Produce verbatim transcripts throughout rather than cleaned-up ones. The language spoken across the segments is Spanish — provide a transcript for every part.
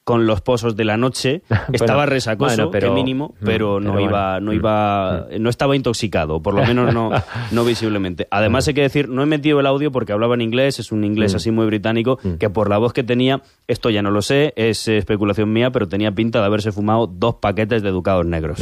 con los pozos de la noche, bueno, estaba resacoso, bueno, pero, que mínimo, pero no pero iba, bueno. no iba, no estaba intoxicado, por lo menos no, no visiblemente. Además hay que decir, no he metido el audio porque hablaba en inglés, es un inglés así muy británico, que por la voz que tenía, esto ya no lo sé, es especulación mía, pero tenía pinta de haberse fumado dos paquetes de Ducados negros.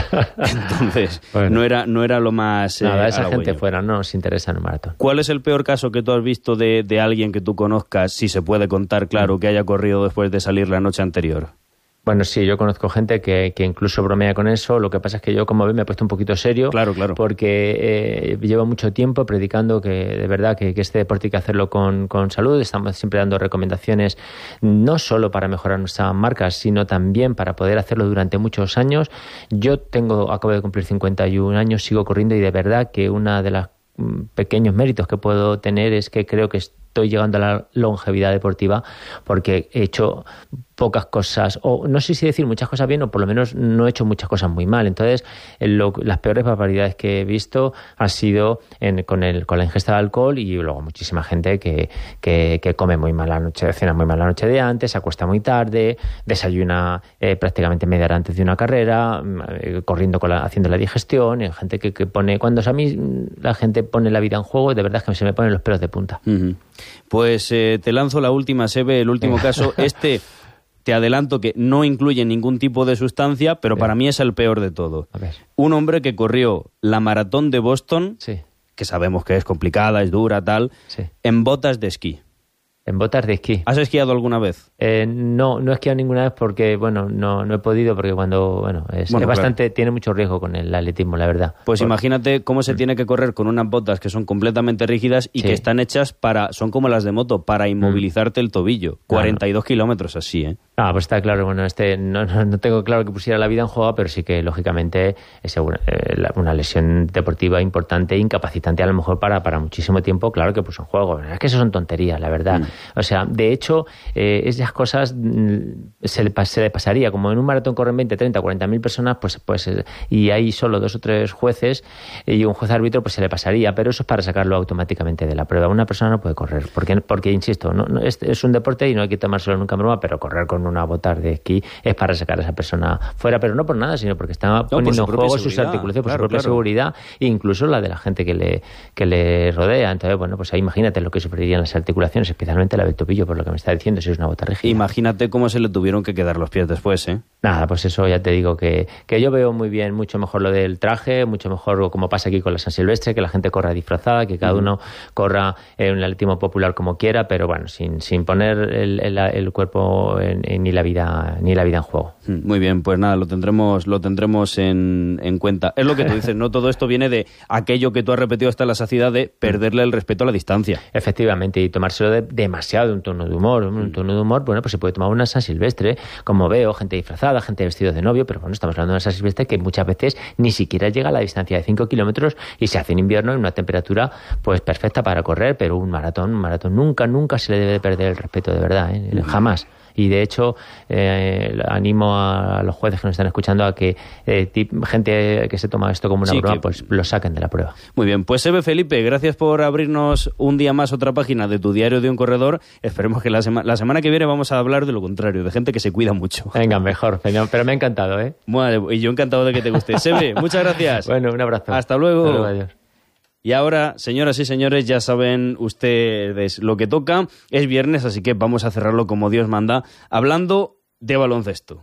Entonces, bueno. no era, no era lo más... Nada, eh, esa gente fuera, no nos interesa en un maratón. ¿Cuál es el peor caso que tú has visto de, de alguien que tú conozcas, si se puede contar, claro, que haya corrido después de salir la noche anterior? Bueno, sí, yo conozco gente que, que incluso bromea con eso. Lo que pasa es que yo, como ves, me he puesto un poquito serio. Claro, claro. Porque eh, llevo mucho tiempo predicando que, de verdad, que, que este deporte hay que hacerlo con, con salud. Estamos siempre dando recomendaciones, no solo para mejorar nuestras marcas, sino también para poder hacerlo durante muchos años. Yo tengo, acabo de cumplir cincuenta y un años, sigo corriendo y de verdad que una de los pequeños méritos que puedo tener es que creo que estoy llegando a la longevidad deportiva porque he hecho pocas cosas, o no sé si decir muchas cosas bien, o por lo menos no he hecho muchas cosas muy mal. Entonces, lo, las peores barbaridades que he visto han sido en, con, el, con la ingesta de alcohol y luego muchísima gente que, que, que come muy mal la noche, cena muy mal la noche de antes, se acuesta muy tarde, desayuna eh, prácticamente media hora antes de una carrera, eh, corriendo con la, haciendo la digestión, y gente que, que pone, cuando a mí la gente pone la vida en juego, de verdad es que se me ponen los pelos de punta. Uh-huh. Pues eh, te lanzo la última, Sebe, el último caso. Este, te adelanto que no incluye ningún tipo de sustancia, pero para mí es el peor de todo. Un hombre que corrió la maratón de Boston, sí. que sabemos que es complicada, es dura, tal, sí. en botas de esquí. En botas de esquí. ¿Has esquiado alguna vez? Eh, no, no he esquiado ninguna vez porque, bueno, no, no he podido porque cuando, bueno, es, bueno, es bastante, claro. Tiene mucho riesgo con el atletismo, la verdad. Pues Por... imagínate cómo se tiene que correr con unas botas que son completamente rígidas y sí. que están hechas para, son como las de moto, para inmovilizarte mm. el tobillo. cuarenta y dos kilómetros así, ¿eh? Ah, pues está claro, bueno, este no, no, no tengo claro que pusiera la vida en juego, pero sí que, lógicamente, es una, una lesión deportiva importante, incapacitante a lo mejor para, para muchísimo tiempo, claro que puso en juego. Es que eso son tonterías, la verdad. Mm. O sea, de hecho, eh, esas cosas mm, se, le, se le pasaría, como en un maratón corren veinte, treinta, cuarenta mil personas, pues, pues eh, y hay solo dos o tres jueces y un juez árbitro, pues se le pasaría, pero eso es para sacarlo automáticamente de la prueba. Una persona no puede correr, porque, porque insisto, no, no, es, es un deporte y no hay que tomárselo nunca en broma, pero correr con una botas de esquí es para sacar a esa persona fuera, pero no por nada, sino porque está no, poniendo en juego sus articulaciones, por claro, su propia claro. seguridad e incluso la de la gente que le, que le rodea. Entonces, bueno, pues ahí imagínate lo que sufrirían las articulaciones, especialmente la del tobillo, por lo que me está diciendo, si es una bota rígida. Imagínate cómo se le tuvieron que quedar los pies después, ¿eh? Nada, pues eso ya te digo que, que yo veo muy bien, mucho mejor lo del traje, mucho mejor como pasa aquí con la San Silvestre, que la gente corra disfrazada, que cada uh-huh. uno corra en un atletismo popular como quiera, pero bueno, sin, sin poner el, el, el cuerpo en, en, ni la vida ni la vida en juego. Muy bien, pues nada, lo tendremos lo tendremos en, en cuenta. Es lo que tú dices, ¿no? Todo esto viene de aquello que tú has repetido hasta la saciedad de perderle el respeto a la distancia. Efectivamente, y tomárselo de, demasiado, un tono de humor. Un tono de humor, bueno, pues se puede tomar una San Silvestre, como veo, gente disfrazada, gente vestida de novio, pero bueno, estamos hablando de una San Silvestre que muchas veces ni siquiera llega a la distancia de cinco kilómetros y se hace en invierno en una temperatura pues perfecta para correr, pero un maratón, un maratón nunca, nunca se le debe de perder el respeto, de verdad, ¿eh? Jamás. Y de hecho, eh, animo a los jueces que nos están escuchando a que eh, tip, gente que se toma esto como una sí, broma, que... pues lo saquen de la prueba. Muy bien, pues Sebe Felipe, gracias por abrirnos un día más otra página de tu diario de un corredor. Esperemos que la, sema- la semana que viene vamos a hablar de lo contrario, de gente que se cuida mucho. Venga, mejor, pero, pero me ha encantado, ¿eh? Bueno, y yo encantado de que te guste. Sebe, muchas gracias. Bueno, un abrazo. Hasta luego. Hasta luego, adiós. Y ahora, señoras y señores, ya saben ustedes lo que toca. Es viernes, así que vamos a cerrarlo como Dios manda, hablando de baloncesto.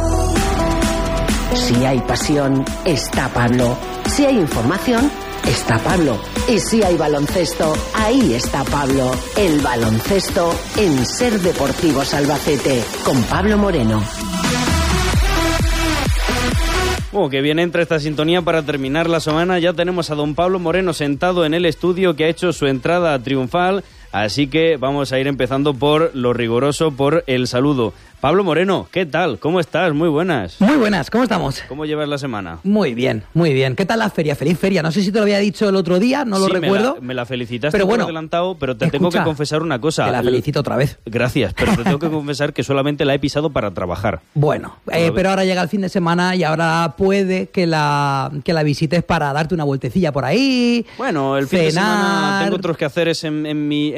Si hay pasión, está Pablo. Si hay información, está Pablo. Y si hay baloncesto, ahí está Pablo. El baloncesto en Ser Deportivos Albacete, con Pablo Moreno. Oh, que bien entra esta sintonía para terminar la semana. Ya tenemos a don Pablo Moreno sentado en el estudio, que ha hecho su entrada triunfal. Así que vamos a ir empezando por lo riguroso, por el saludo. Pablo Moreno, ¿qué tal? ¿Cómo estás? Muy buenas. Muy buenas, ¿cómo estamos? ¿Cómo llevas la semana? Muy bien, muy bien. ¿Qué tal la feria? Feliz feria. No sé si te lo había dicho el otro día, no lo sí, recuerdo. Me la, me la felicitaste pero bueno, por adelantado, pero te escucha, tengo que confesar una cosa. Te la felicito otra vez. Gracias, pero te tengo que confesar que solamente la he pisado para trabajar. Bueno, eh, pero ahora llega el fin de semana y ahora puede que la, que la visites para darte una vueltecilla por ahí. Bueno, el fin cenar. de semana tengo otros quehaceres en, en, mi, en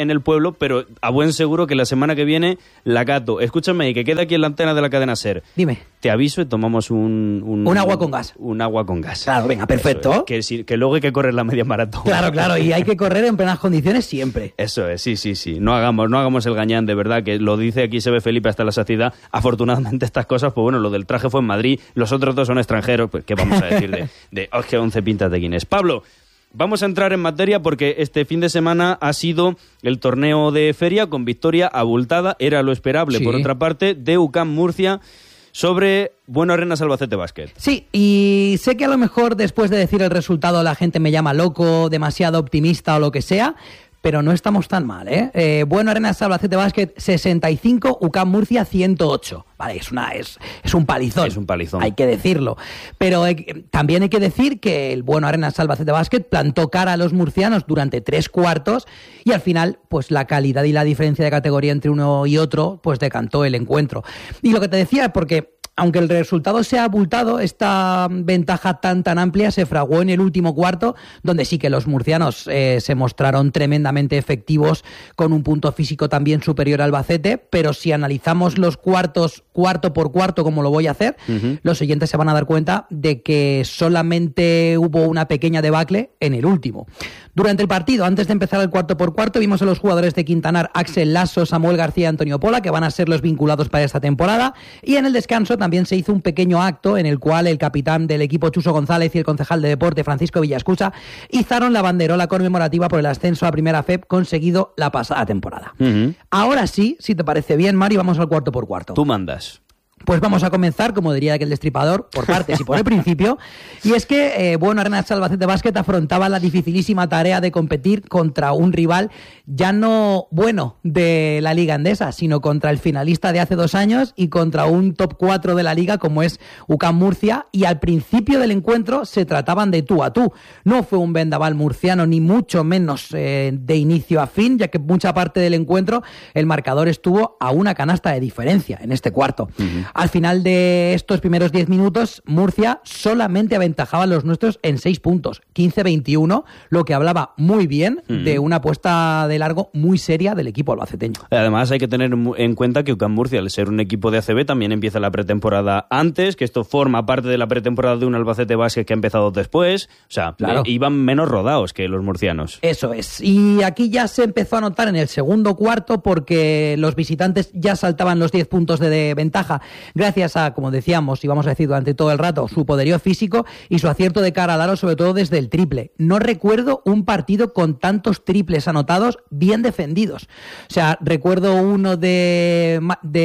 en el pueblo, pero a buen seguro que la semana que viene la cato. Escúchame, y que queda aquí en la antena de la cadena SER. Dime. Te aviso y tomamos un... Un, un agua con gas. Un agua con gas. Claro, venga, perfecto. Que, si, que luego hay que correr la media maratón. Claro, claro, y hay que correr en plenas condiciones siempre. Eso es, sí, sí, sí. No hagamos, no hagamos el gañán, de verdad, que lo dice aquí se ve Felipe hasta la saciedad. Afortunadamente estas cosas, pues bueno, lo del traje fue en Madrid, los otros dos son extranjeros, pues qué vamos a decir de, de oh, que once pintas de Guinness. Pablo, vamos a entrar en materia porque este fin de semana ha sido el torneo de feria con victoria abultada, era lo esperable, sí. Por otra parte, de U C A M Murcia sobre Bueno Arenas Albacete Basket. Sí, y sé que a lo mejor después de decir el resultado la gente me llama loco, demasiado optimista o lo que sea, pero no estamos tan mal, ¿eh? eh Bueno Arenas Albacete Basket sesenta y cinco, U C A M Murcia ciento ocho. Vale, es una es, es un palizón. Es un palizón. Hay que decirlo. Pero eh, también hay que decir que el Bueno Arenas Albacete Basket plantó cara a los murcianos durante tres cuartos y al final, pues la calidad y la diferencia de categoría entre uno y otro, pues decantó el encuentro. Y lo que te decía, porque aunque el resultado sea abultado, esta ventaja tan tan amplia se fraguó en el último cuarto, donde sí que los murcianos eh, se mostraron tremendamente efectivos con un punto físico también superior al Albacete, pero si analizamos los cuartos cuarto por cuarto, como lo voy a hacer, uh-huh. Los oyentes se van a dar cuenta de que solamente hubo una pequeña debacle en el último. Durante el partido, antes de empezar el cuarto por cuarto, vimos a los jugadores de Quintanar, Axel Lasso, Samuel García y Antonio Pola, que van a ser los vinculados para esta temporada, y en el descanso también También se hizo un pequeño acto en el cual el capitán del equipo Chuso González y el concejal de deporte Francisco Villascusa izaron la banderola conmemorativa por el ascenso a Primera F E P conseguido la pasada temporada. Uh-huh. Ahora sí, si te parece bien, Mari, vamos al cuarto por cuarto. Tú mandas. Pues vamos a comenzar, como diría aquel destripador, por partes y por el principio. Y es que, eh, bueno, Arenas Albacete Basket afrontaba la dificilísima tarea de competir contra un rival ya no bueno de la Liga Endesa, sino contra el finalista de hace dos años y contra un top cuatro de la Liga como es U C A M Murcia. Y al principio del encuentro se trataban de tú a tú. No fue un vendaval murciano, ni mucho menos eh, de inicio a fin, ya que mucha parte del encuentro el marcador estuvo a una canasta de diferencia en este cuarto. Uh-huh. Al final de estos primeros diez minutos, Murcia solamente aventajaba a los nuestros en seis puntos, quince veintiuno, lo que hablaba muy bien uh-huh. de una apuesta de largo muy seria del equipo albaceteño. Además, hay que tener en cuenta que U C A M Murcia, al ser un equipo de A C B, también empieza la pretemporada antes, que esto forma parte de la pretemporada de un Albacete Basket que ha empezado después. O sea, claro. eh, iban menos rodados que los murcianos. Eso es. Y aquí ya se empezó a notar en el segundo cuarto porque los visitantes ya saltaban los diez puntos de, de ventaja gracias a, como decíamos y vamos a decir durante todo el rato, su poderío físico y su acierto de cara al aro, sobre todo desde el triple. No recuerdo un partido con tantos triples anotados bien defendidos. O sea, recuerdo uno de,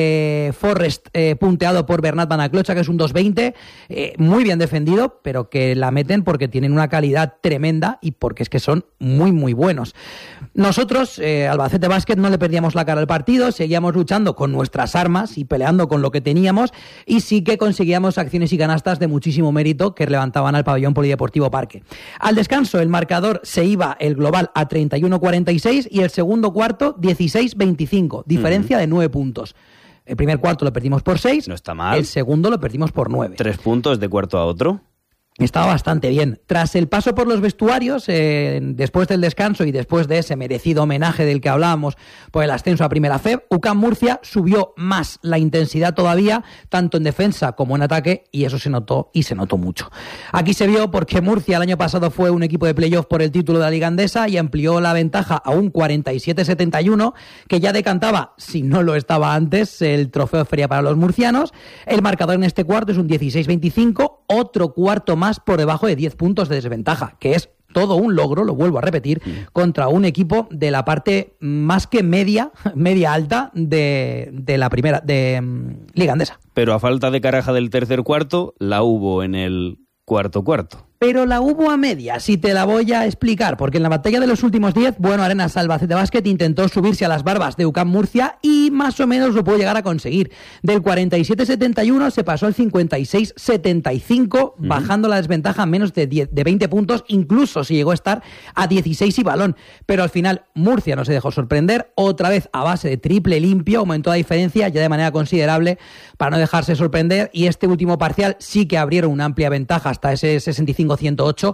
de Forrest eh, punteado por Bernat Van Aclocha, que es un dos veinte, eh, muy bien defendido, pero que la meten porque tienen una calidad tremenda y porque es que son muy, muy buenos. Nosotros, eh, Albacete Basket, no le perdíamos la cara al partido, seguíamos luchando con nuestras armas y peleando con lo que teníamos, y sí que conseguíamos acciones y canastas de muchísimo mérito que levantaban al pabellón polideportivo Parque. Al descanso, el marcador se iba el global a treinta y uno cuarenta y seis y el segundo cuarto dieciséis veinticinco, diferencia uh-huh. de nueve puntos. El primer cuarto lo perdimos por seis, no está mal. El segundo lo perdimos por nueve. Tres puntos de cuarto a otro. Estaba bastante bien. Tras el paso por los vestuarios, eh, después del descanso y después de ese merecido homenaje del que hablábamos por el ascenso a Primera F E P, U C A M Murcia subió más la intensidad todavía, tanto en defensa como en ataque, y eso se notó y se notó mucho. Aquí se vio porque Murcia el año pasado fue un equipo de playoff por el título de la Liga Endesa y amplió la ventaja a un cuarenta y siete setenta y uno, que ya decantaba, si no lo estaba antes, el trofeo de feria para los murcianos. El marcador en este cuarto es un dieciséis veinticinco, otro cuarto más más por debajo de diez puntos de desventaja, que es todo un logro, lo vuelvo a repetir, mm. contra un equipo de la parte más que media, media alta de, de la primera, de um, Liga Endesa. Pero a falta de caraja del tercer cuarto, la hubo en el cuarto cuarto. Pero la hubo a media, si te la voy a explicar, porque en la batalla de los últimos diez, bueno, Arenas Albacete Basket intentó subirse a las barbas de U C A M Murcia y más o menos lo pudo llegar a conseguir. Del cuarenta y siete setenta y uno se pasó al cincuenta y seis setenta y cinco, uh-huh. bajando la desventaja a menos de, diez, de veinte puntos, incluso se llegó a estar a dieciséis y balón. Pero al final Murcia no se dejó sorprender, otra vez a base de triple limpio, aumentó la diferencia ya de manera considerable para no dejarse sorprender, y este último parcial sí que abrieron una amplia ventaja hasta ese sesenta y cinco ciento ocho,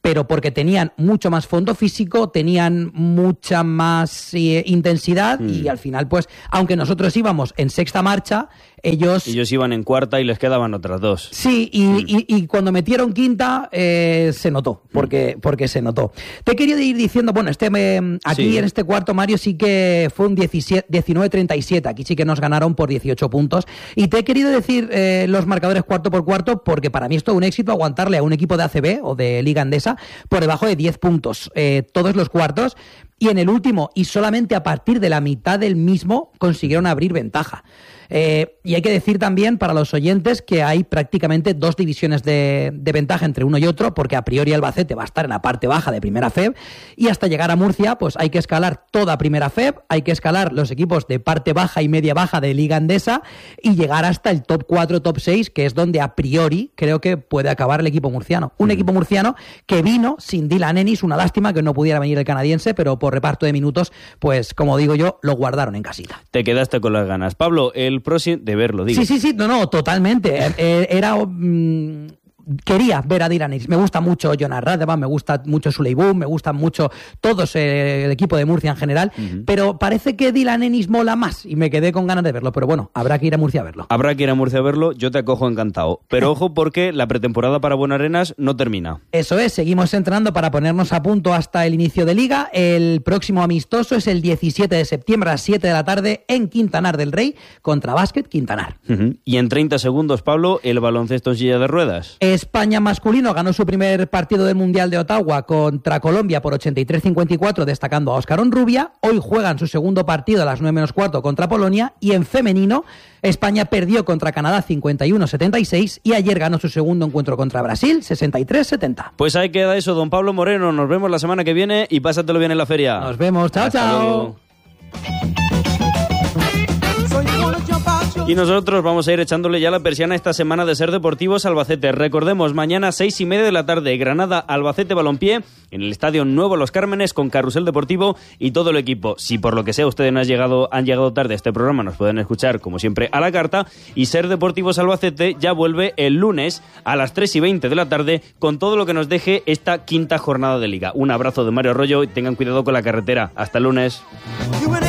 pero porque tenían mucho más fondo físico, tenían mucha más eh, intensidad mm. y al final, pues, aunque nosotros íbamos en sexta marcha, ellos... Ellos iban en cuarta y les quedaban otras dos. Sí, y, mm. y, y cuando metieron quinta eh, se notó, porque, mm. porque se notó. Te he querido ir diciendo, bueno, este eh, aquí sí. en este cuarto, Mario, sí que fue un diecinueve treinta y siete, aquí sí que nos ganaron por dieciocho puntos, y te he querido decir eh, los marcadores cuarto por cuarto, porque para mí es todo un éxito aguantarle a un equipo de A C B o de Liga Endesa por debajo de diez puntos, eh, todos los cuartos, y en el último, y solamente a partir de la mitad del mismo, consiguieron abrir ventaja. Eh, y hay que decir también para los oyentes que hay prácticamente dos divisiones de, de ventaja entre uno y otro, porque a priori Albacete va a estar en la parte baja de Primera F E B, y hasta llegar a Murcia pues hay que escalar toda Primera F E B, hay que escalar los equipos de parte baja y media baja de Liga Endesa y llegar hasta el top cuatro, top seis, que es donde a priori creo que puede acabar el equipo murciano. Un mm. equipo murciano que vino sin Dylan Ennis, una lástima que no pudiera venir el canadiense, pero por reparto de minutos, pues como digo yo, lo guardaron en casita. Te quedaste con las ganas. Pablo, el próximo de verlo, digo. Sí, sí, sí, no, no, totalmente. Era... Mmm, quería ver a Dylan Ennis. Me gusta mucho Jonas Radevan, me gusta mucho Suleiboum, me gustan mucho todos eh, el equipo de Murcia en general, uh-huh. pero parece que Dylan Ennis mola más y me quedé con ganas de verlo. Pero bueno, habrá que ir a Murcia a verlo. Habrá que ir a Murcia a verlo, yo te acojo encantado. Pero ojo porque la pretemporada para Buenarenas no termina. Eso es, seguimos entrenando para ponernos a punto hasta el inicio de Liga. El próximo amistoso es el diecisiete de septiembre a las siete de la tarde en Quintanar del Rey contra Básquet Quintanar. Uh-huh. Y en treinta segundos, Pablo, el baloncesto en silla de ruedas. España masculino ganó su primer partido del Mundial de Ottawa contra Colombia por ochenta y tres cincuenta y cuatro, destacando a Óscar Onrubia. Hoy juegan su segundo partido a las nueve menos cuarto contra Polonia. Y en femenino, España perdió contra Canadá cincuenta y uno setenta y seis y ayer ganó su segundo encuentro contra Brasil sesenta y tres setenta. Pues ahí queda eso, don Pablo Moreno. Nos vemos la semana que viene y pásatelo bien en la feria. Nos vemos. Chao, Hasta chao. Luego. Y nosotros vamos a ir echándole ya la persiana esta semana de Ser Deportivos Albacete. Recordemos, mañana seis y media de la tarde, Granada Albacete Balompié, en el Estadio Nuevo Los Cármenes, con Carrusel Deportivo y todo el equipo. Si por lo que sea ustedes han llegado, han llegado tarde a este programa, nos pueden escuchar, como siempre, a la carta. Y Ser Deportivos Albacete ya vuelve el lunes a las tres y veinte de la tarde con todo lo que nos deje esta quinta jornada de Liga. Un abrazo de Mario Arroyo y tengan cuidado con la carretera. Hasta el lunes.